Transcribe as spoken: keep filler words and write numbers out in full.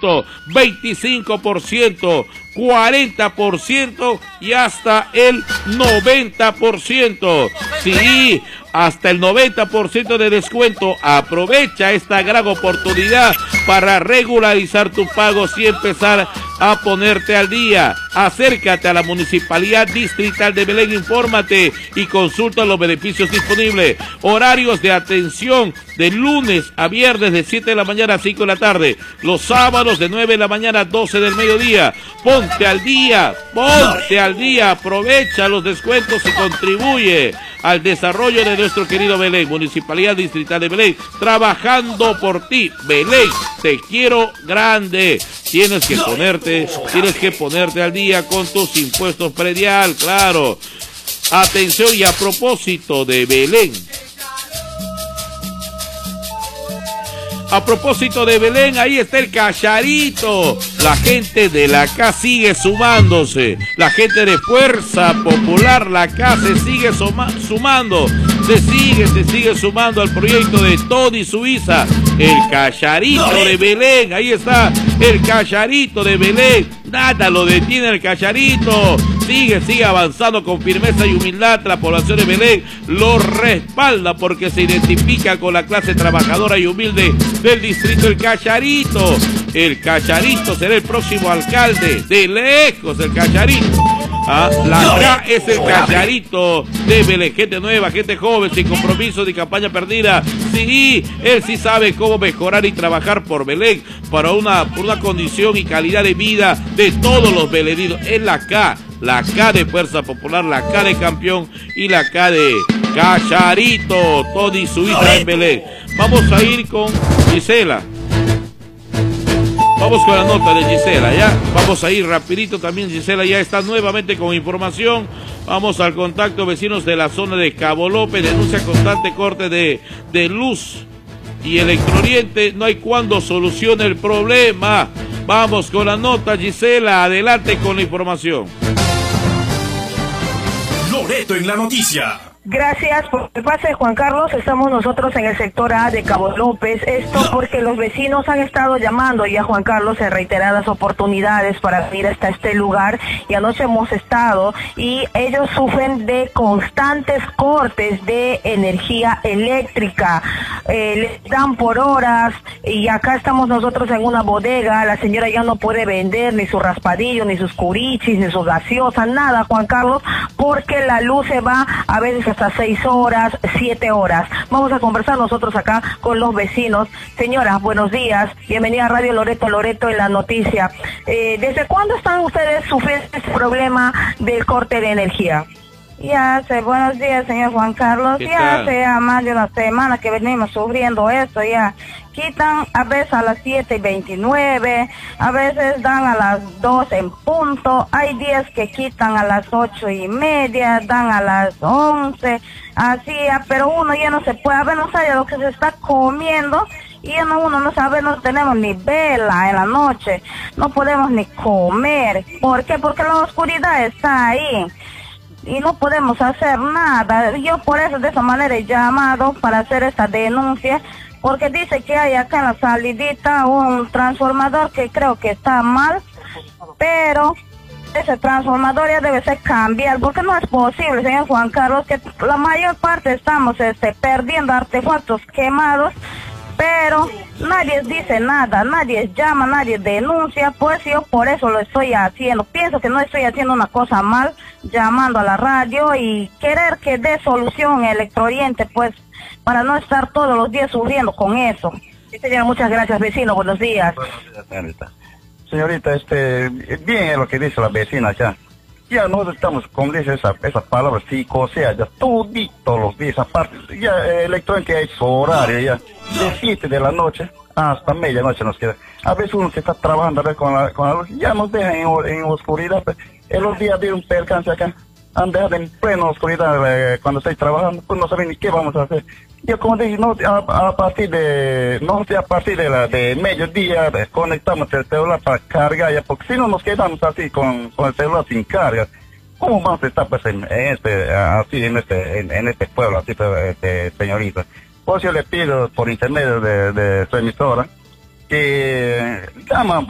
ciento, veinticinco por ciento, cuarenta por ciento y hasta el noventa por ciento. Sí, hasta el noventa por ciento de descuento. Aprovecha esta gran oportunidad para regularizar tu pago y empezar a ponerte al día. Acércate a la Municipalidad Distrital de Belén, infórmate y consulta los beneficios disponibles. Horarios de atención de lunes a viernes de siete de la mañana a cinco de la tarde. Los sábados de nueve de la mañana a doce del mediodía. Ponte al día, ponte al día, aprovecha los descuentos y contribuye al desarrollo de nuestro querido Belén. Municipalidad Distrital de Belén, trabajando por ti. Belén, te quiero grande. Tienes que ponerte, tienes que ponerte al día con tus impuestos predial, claro. Atención, y a propósito de Belén, a propósito de Belén, ahí está el Cacharito. La gente de la C A sigue sumándose. La gente de Fuerza Popular, la C A se sigue suma, sumando. Se sigue, se sigue sumando al proyecto de Tony Suiza. El Cacharito de Belén, ahí está el Cacharito de Belén. Nada lo detiene el Cacharito. Sigue, sigue avanzando con firmeza y humildad. La población de Belén lo respalda porque se identifica con la clase trabajadora y humilde del distrito. El Cacharito, el Cacharito será el próximo alcalde. De lejos el Cacharito. Ah, la K es el Cacharito de Belén. Gente nueva, gente joven, sin compromiso ni campaña perdida. Sí, él sí sabe cómo mejorar y trabajar por Belén para una, por una condición y calidad de vida de todos los beleninos. Es la K, la K de Fuerza Popular, la K de Campeón y la K de Cacharito, Tony Suiza en Belén. Vamos a ir con Gisela. Vamos con la nota de Gisela, ya. Vamos a ir rapidito también. Gisela ya está nuevamente con información. Vamos al contacto. Vecinos de la zona de Cabo López denuncia constante corte de, de luz y electrooriente. No hay cuándo solucione el problema. Vamos con la nota, Gisela. Adelante con la información. Loreto en la noticia. Gracias por el pase, Juan Carlos. Estamos nosotros en el sector A de Cabo López. Esto porque los vecinos han estado llamando ya, Juan Carlos, en reiteradas oportunidades para venir hasta este lugar. Y anoche hemos estado y ellos sufren de constantes cortes de energía eléctrica. Eh, les dan por horas y acá estamos nosotros en una bodega. La señora ya no puede vender ni su raspadillo, ni sus curichis, ni sus gaseosas, nada, Juan Carlos, porque la luz se va a veces hasta seis horas, siete horas. Vamos a conversar nosotros acá con los vecinos. Señora, buenos días. Bienvenida a Radio Loreto, Loreto en la noticia. Eh, ¿Desde cuándo están ustedes sufriendo este problema del corte de energía? Ya hace, buenos días, señor Juan Carlos. Ya tal? hace ya más de una semana que venimos sufriendo esto, ya. Quitan a veces a las siete y veintinueve, a veces dan a las dos en punto, hay días que quitan a las ocho y media, dan a las once, así, ya, pero uno ya no se puede, a ver, no sabe lo que se está comiendo, y ya no, uno no sabe, no tenemos ni vela en la noche, no podemos ni comer. ¿Por qué? Porque la oscuridad está ahí y no podemos hacer nada. Yo por eso de esa manera he llamado para hacer esta denuncia, porque dice que hay acá en la salidita un transformador que creo que está mal, pero ese transformador ya debe ser cambiado, porque no es posible, señor Juan Carlos, que la mayor parte estamos este, perdiendo artefactos quemados, pero nadie dice nada, nadie llama, nadie denuncia. Pues yo por eso lo estoy haciendo. Pienso que no estoy haciendo una cosa mal, llamando a la radio y querer que dé solución Electrooriente, pues, para no estar todos los días sufriendo con eso. Sí, señora, muchas gracias, vecino, buenos días. Buenos días, señorita. Señorita, este, bien es lo que dice la vecina ya. Ya nosotros estamos, como dice esa, esa palabra, psicosea, ya todito los días, aparte, ya eh, Electrooriente hay su horario ya, de siete de la noche hasta medianoche nos queda. A veces uno que está trabajando a ver, con, la, con la luz, ya nos deja en, en oscuridad, pues, en los días de un percance acá, han dejado en plena oscuridad eh, cuando estoy trabajando, pues no saben ni qué vamos a hacer. Yo como dije, no, a, a partir de, no sé, a partir de la de mediodía eh, conectamos el celular para cargar ya, porque si no nos quedamos así con, con el celular sin carga. ¿Cómo vamos a estar pues en, en este, así en este, en, en este pueblo, así este, señorita? Pues yo le pido por intermedio de, de su emisora que llaman